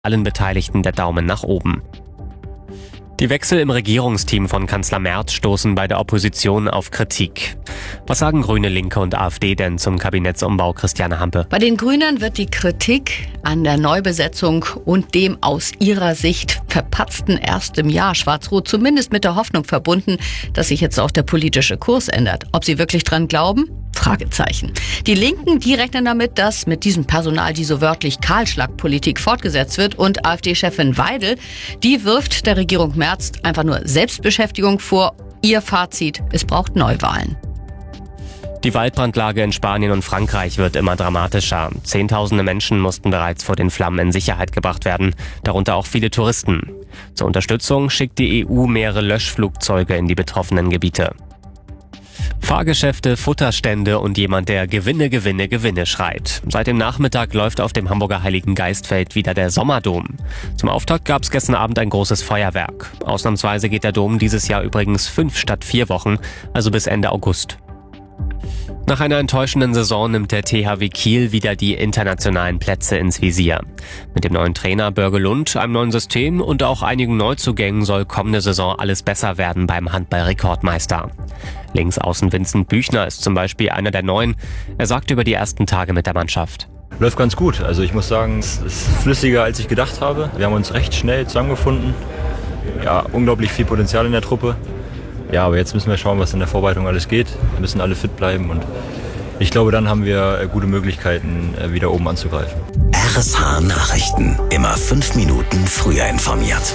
allen Beteiligten der Daumen nach oben. Die Wechsel im Regierungsteam von Kanzler Merz stoßen bei der Opposition auf Kritik. Was sagen Grüne, Linke und AfD denn zum Kabinettsumbau, Christiane Hampe? Bei den Grünen wird die Kritik an der Neubesetzung und dem aus ihrer Sicht verpatzten ersten Jahr Schwarz-Rot zumindest mit der Hoffnung verbunden, dass sich jetzt auch der politische Kurs ändert. Ob sie wirklich dran glauben? Fragezeichen. Die Linken, die rechnen damit, dass mit diesem Personal die so wörtlich Kahlschlagpolitik fortgesetzt wird, und AfD-Chefin Weidel, die wirft der Regierung Merz einfach nur Selbstbeschäftigung vor. Ihr Fazit: Es braucht Neuwahlen. Die Waldbrandlage in Spanien und Frankreich wird immer dramatischer. Zehntausende Menschen mussten bereits vor den Flammen in Sicherheit gebracht werden, darunter auch viele Touristen. Zur Unterstützung schickt die EU mehrere Löschflugzeuge in die betroffenen Gebiete. Fahrgeschäfte, Futterstände und jemand, der Gewinne, Gewinne, Gewinne schreit. Seit dem Nachmittag läuft auf dem Hamburger Heiligen Geistfeld wieder der Sommerdom. Zum Auftakt gab es gestern Abend ein großes Feuerwerk. Ausnahmsweise geht der Dom dieses Jahr übrigens 5 statt 4 Wochen, also bis Ende August. Nach einer enttäuschenden Saison nimmt der THW Kiel wieder die internationalen Plätze ins Visier. Mit dem neuen Trainer Börge Lund, einem neuen System und auch einigen Neuzugängen soll kommende Saison alles besser werden beim Handball-Rekordmeister. Linksaußen Vincent Büchner ist zum Beispiel einer der Neuen. Er sagte über die ersten Tage mit der Mannschaft: Läuft ganz gut. Also ich muss sagen, es ist flüssiger, als ich gedacht habe. Wir haben uns recht schnell zusammengefunden. Ja, unglaublich viel Potenzial in der Truppe. Ja, aber jetzt müssen wir schauen, was in der Vorbereitung alles geht. Wir müssen alle fit bleiben und ich glaube, dann haben wir gute Möglichkeiten, wieder oben anzugreifen. RSH Nachrichten. Immer 5 Minuten früher informiert.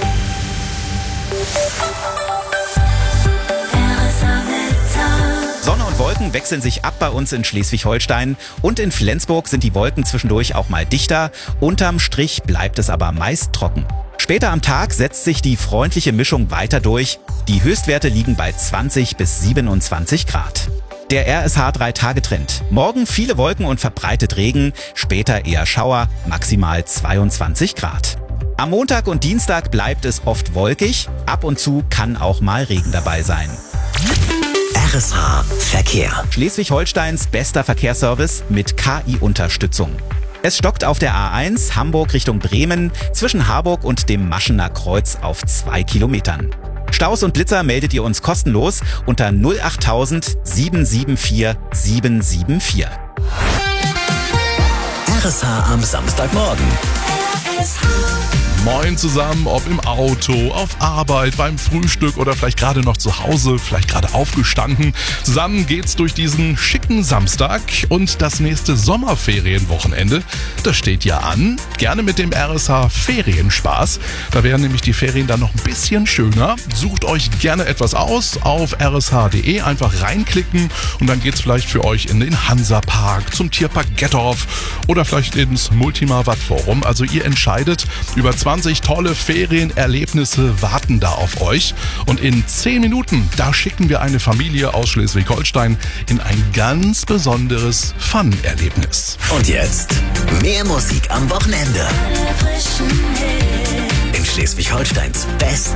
Sonne und Wolken wechseln sich ab bei uns in Schleswig-Holstein, und in Flensburg sind die Wolken zwischendurch auch mal dichter. Unterm Strich bleibt es aber meist trocken. Später am Tag setzt sich die freundliche Mischung weiter durch. Die Höchstwerte liegen bei 20 bis 27 Grad. Der RSH 3-Tage-Trend. Morgen viele Wolken und verbreitet Regen, später eher Schauer, maximal 22 Grad. Am Montag und Dienstag bleibt es oft wolkig, ab und zu kann auch mal Regen dabei sein. RSH Verkehr. Schleswig-Holsteins bester Verkehrsservice mit KI-Unterstützung. Es stockt auf der A1 Hamburg Richtung Bremen zwischen Harburg und dem Maschener Kreuz auf 2 Kilometern. Staus und Blitzer meldet ihr uns kostenlos unter 08000 774 774. RSH am Samstagmorgen. Moin zusammen, ob im Auto, auf Arbeit, beim Frühstück oder vielleicht gerade noch zu Hause, vielleicht gerade aufgestanden. Zusammen geht's durch diesen schicken Samstag und das nächste Sommerferienwochenende, das steht ja an. Gerne mit dem RSH Ferienspaß. Da wären nämlich die Ferien dann noch ein bisschen schöner. Sucht euch gerne etwas aus auf rsh.de, einfach reinklicken und dann geht's vielleicht für euch in den Hansapark, zum Tierpark Gettorf oder vielleicht ins Multima-Watt-Forum. Also ihr entscheidet, über 20 tolle Ferienerlebnisse warten da auf euch. Und in 10 Minuten, da schicken wir eine Familie aus Schleswig-Holstein in ein ganz besonderes Fun-Erlebnis. Und jetzt mehr Musik am Wochenende. In Schleswig-Holsteins besten